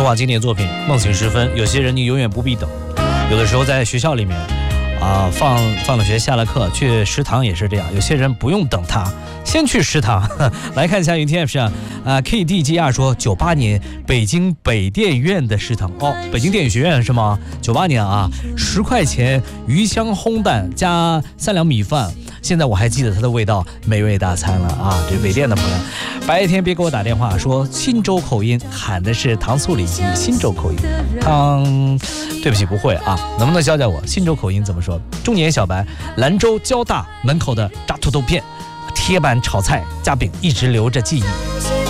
画经典作品《梦醒时分》，有些人你永远不必等。有的时候在学校里面放了学下了课去食堂也是这样，有些人不用等他，先去食堂。来看一下云天 App 上KDGR 说98年北京北电院的食堂北京电影学院是吗？98年10块钱鱼香烘蛋加3两米饭，现在我还记得它的味道，美味大餐了这北电的朋友，白天别给我打电话说忻州口音，喊的是糖醋里脊忻州口音。对不起不会能不能教教我忻州口音怎么说？中年小白，兰州交大门口的炸土豆片，铁板炒菜加饼一直留着记忆。